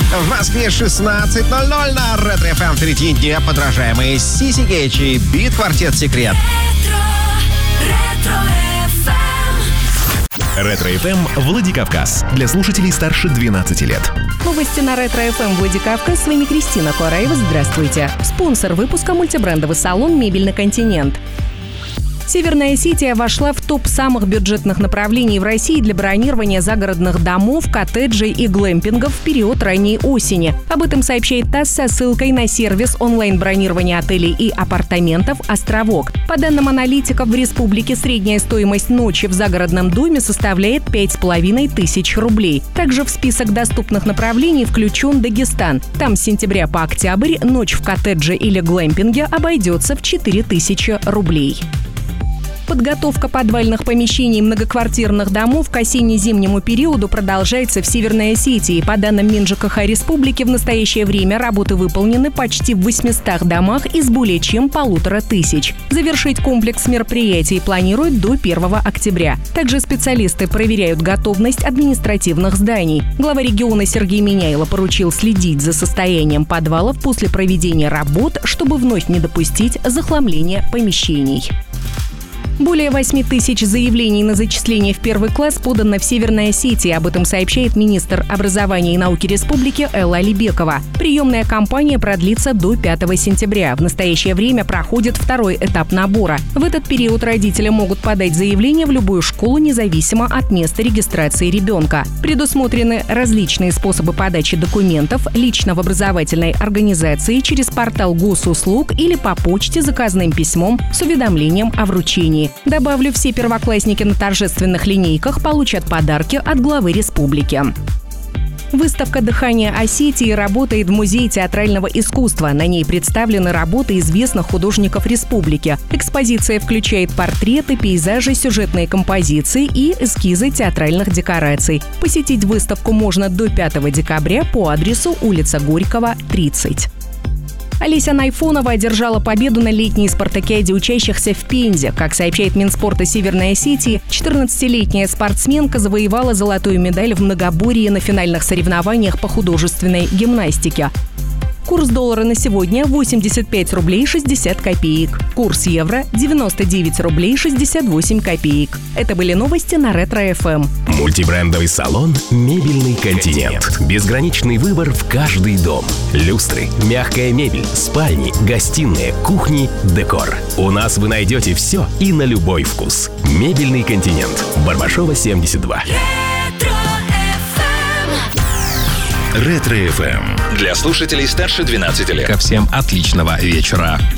В Москве 16:00 на Ретро ФМ. В середине подражаемые Сиси Кейдж и Бит-квартет «Секрет». Ретро ФМ Владикавказ. Для слушателей старше 12 лет. Новости на Ретро ФМ Владикавказ. С вами Кристина Куараева. Здравствуйте. Спонсор выпуска — мультибрендовый салон «Мебельный континент». Северная Осетия вошла в топ самых бюджетных направлений в России для бронирования загородных домов, коттеджей и глэмпингов в период ранней осени. Об этом сообщает ТАСС со ссылкой на сервис онлайн-бронирования отелей и апартаментов «Островок». По данным аналитиков, в республике средняя стоимость ночи в загородном доме составляет 5500 рублей. Также в список доступных направлений включен Дагестан. Там с сентября по октябрь ночь в коттедже или глэмпинге обойдется в 4000 рублей. Подготовка подвальных помещений многоквартирных домов к осенне-зимнему периоду продолжается в Северной Осетии. По данным МинЖКХ республики, в настоящее время работы выполнены почти в 800 домах из более чем 1500. Завершить комплекс мероприятий планируют до 1 октября. Также специалисты проверяют готовность административных зданий. Глава региона Сергей Миняйло поручил следить за состоянием подвалов после проведения работ, чтобы вновь не допустить захламления помещений. Более 8000 заявлений на зачисление в первый класс подано в Северной Осетии. Об этом сообщает министр образования и науки республики Элла Алибекова. Приемная кампания продлится до 5 сентября. В настоящее время проходит второй этап набора. В этот период родители могут подать заявление в любую школу, независимо от места регистрации ребенка. Предусмотрены различные способы подачи документов лично в образовательной организации, через портал госуслуг или по почте заказным письмом с уведомлением о вручении. Добавлю, все первоклассники на торжественных линейках получат подарки от главы республики. Выставка «Дыхание Осетии» работает в Музее театрального искусства. На ней представлены работы известных художников республики. Экспозиция включает портреты, пейзажи, сюжетные композиции и эскизы театральных декораций. Посетить выставку можно до 5 декабря по адресу улица Горького, 30. Олеся Найфонова одержала победу на летней спартакиаде учащихся в Пензе. Как сообщает Минспорта Северной Осетии, 14-летняя спортсменка завоевала золотую медаль в многоборье на финальных соревнованиях по художественной гимнастике. Курс доллара на сегодня — 85 рублей 60 копеек. Курс евро — 99 рублей 68 копеек. Это были новости на Ретро ФМ. Мультибрендовый салон «Мебельный континент». Безграничный выбор в каждый дом. Люстры, мягкая мебель, спальни, гостиные, кухни, декор. У нас вы найдете все и на любой вкус. «Мебельный континент». Барбашова, 72. Ретро ФМ. Для слушателей старше 12 лет. Ко всем отличного вечера.